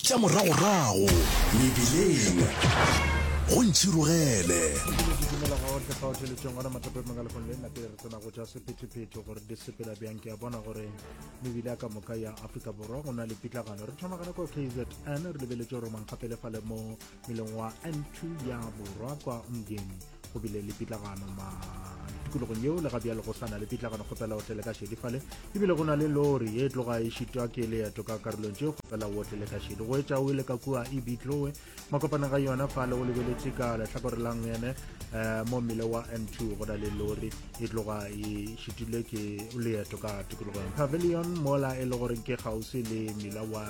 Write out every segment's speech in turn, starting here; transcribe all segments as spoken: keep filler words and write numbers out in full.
tša moragorago mebileng go ntšhirogele gona mathape magalefone le nna pele re tsena go tša sephetephete gore di sepela bjang ke a bona gore mebile ya ka moka ya Afrika Borwa go na le pitlagano re thomagana kwa K Z N re lebeletse gore mankgapele fale mo meleng wa N two ya Borwa kwa Mgeni go bile le pitlagano ma tikologong yeo le gabjale go sana le pitlagano kgopela hotlele ka šedi fale ebile go na le lori e tloga e šitwa ke leeto ka karolong tšeo kgopela hotlele ka šedi go etša o ile ka kua e bitlowe makopaneng ga yona fale go lebeletse ka letlhakore lang ene mo mmele wa N two go na le lori e tloga e šitile ke leeto ka tikologong Pavilion mola e le goreng ke gausi le mmila wa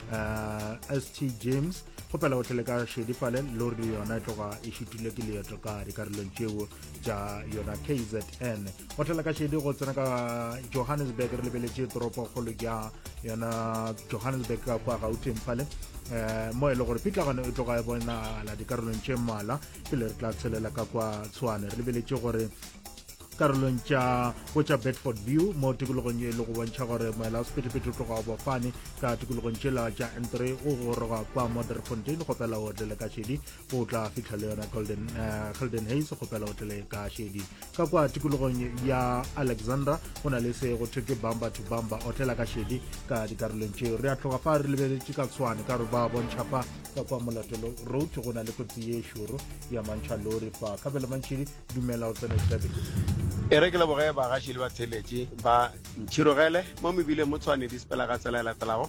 S T James kgopela hotlele ka šedi fale lori yona e tloga e šitile ke leeto ka dikarolong tšeo tša yona K Z N hotlele ka šedi go tsena ka Johannesburg re lebeletse toropo kgolo ya yona Johannesburg ka kwa Gauteng fale mo e le gore pitlagano e tloga e bonala dikarolong tše mmala pele re tla tshelela ka kwa Tshwane re lebeletse gore karolong tša go tša Bedford View mo tikologong e le go bontšha gore moela o sephetephete o tloga go bofane ka tikologong tšela tša N three o goroga kwa Modderfontein kgopela o tlele ka šedi o tla fitlha le yona Golden Golden Haze kgopela o tlele ka šedi ka kwa tikologong ya Alexandra go na le se go thwe ke Bamba to Bamba o tlela ka šedi ka dikarolong tšeo re a tloga fa re lebeletse ka Tshwane ka re ba bontšha fa ka kwa Molatelo Road go na le kotsi ye šoro ya mantšha lori fa kabele mantšhedi dumela o tsene tlabele e re ke le boge ba gašile ba theletše ba ntšhirogele mo mebile mo Tshwane di sepela ka tsela e latelago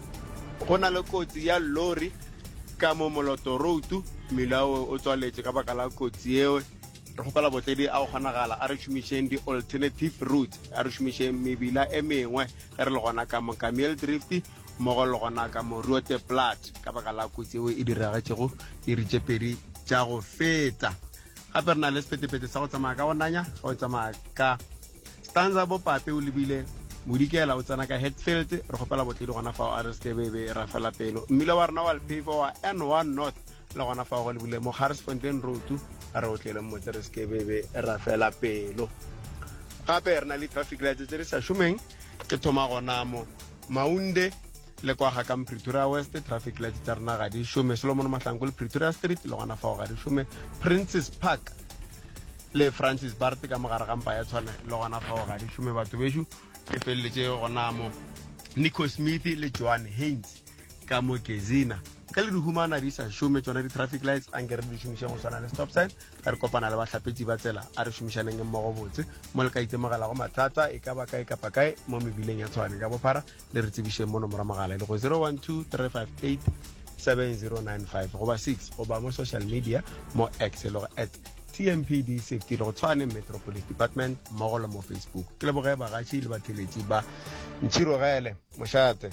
go na le kotsi ya lori ka mo Moloto Road melao o tswaletše ka baka la kotsi eo re gopela botledi a go kgonagala a re šomišeng di-alternative route a re šomišeng mebila e mengwe ge re le gona ka mo Camel Drift mmogo le gona ka mo Rote Plat ka baka la kotsi eo e diragetšego e ritše pedi tša go feta gape re na le sephetephete sa go tsamaya ka bonanya go tsamaya ka Stanza Bopape o lebile modikela o tsena ka Hatfield re gopela botledi gona fao a re se bebe ra fela pelo mmila wa rena wa lephefa wa N one North le gona fao go lebile mo Harrisfontein Road a re otlele motse re se bebe ra fela pelo gape re na le traffic lights tse re sa šomeng ke thoma gona mo Maunde le kwa ga ka Pretoria West traffic lights tsa rena ga di šome Solomon Mahlangu le Pretoria Street le gona fao ga di šome Princess Park le Francis Bart ka mogare ga mpa ya Tshwane le gona fao ga di šome batho beshu ke feleletse gona mo Nico Smith le Joan Haynes ka mo Gezina ka le di humana di sa šome tsona di traffic lights a nkere di šomišeng go swana le stop sign ka re kopana le bahlapetši ba tsela a re šomišaneng mmogo botse mo le ka itemogela go mathata e ka ba kae kapa kae mo mebileng ya Tshwane ka bophara le re tsebišeng mo nomoro mogala e le go zero one two three five eight seven zero nine five goba six goba mo social media mo X le go at T M P D safety le go Tshwane Metropolitan Department mmogo le mo Facebook ke le boge bagatši le batheletši ba ntšhirogele mošate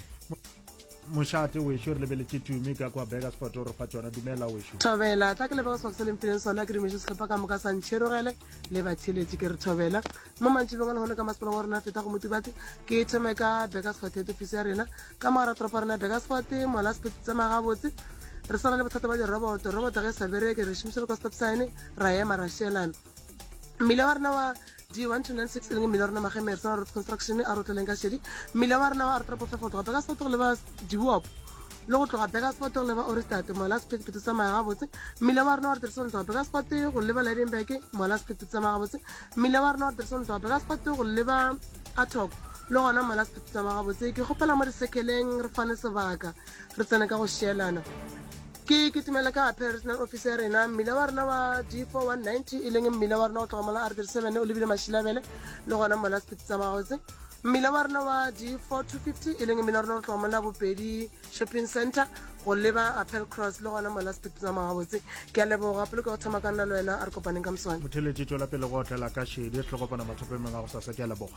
mošate wešo re lebeletse tumi ka kwa Burgersport o re fa tsona dumela wešo thobela tla ke le Burgersport se lempileng sona ke dimeše setlhopha ka moka sa ntšhirogele le batheletši ke re thobela mo mantšhibeng a le gone ka masepala wa rena feta go motibate ke thome ka Burgersport head office ya rena ka mogara toropo rena Burgersport mola sepete tsa magabotse re sana le bothata ba diroboto roboto ge sa bereke re šomišele ka stop sign ra ema ra šelana mmila wa rena wa D one two nine six e leng mmila wa rena Magemere sa road construction a rotleleng ka šedi mmila wa rena wa artropo fe foto ga Burgersport go leba diwop le go tloga Burgersport go leba Oristate mola sepete tsa magabotse mmila wa rena wa Dirson tloga Burgersport go leba Lydenburg mola sepete tsa magabotse mmila wa rena wa Dirson tloga Burgersport go leba Atok le gona mola sepete tsa magabotse ke gopela mo disekeleng re fane sebaka re tsena ka go šielana ke ke tumela ka personal officer rena mmila wa rena wa D four one ninety e leng mmila wa rena o tloga mola R thirty-seven o lebile Mashilabele le gona mola sepete tsa magabotse mmila wa rena wa D four two fifty e leng mmila wa rena o tloga mola Bopedi shopping center go leba Apple Cross le gona mola sepete tsa magabotse ke a leboga gape le ka go thoma ka nna le wena a re kopaneng ka moswane motheletši tšwela pele go otlela ka šedi re tlo kopana mathope mengwe a go sasa ke a leboga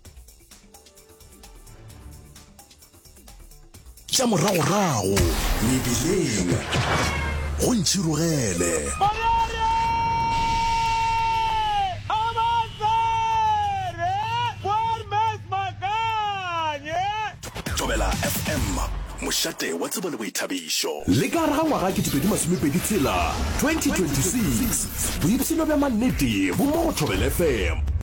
tša moragorago mebileng go ntšhirogele Thobela F M mošate wa tsebo le boithabišo le ka re ga ngwaga ke tshepedi masomepedi tshela twenty twenty-six boipsino bja mannete bo mo go Thobela F M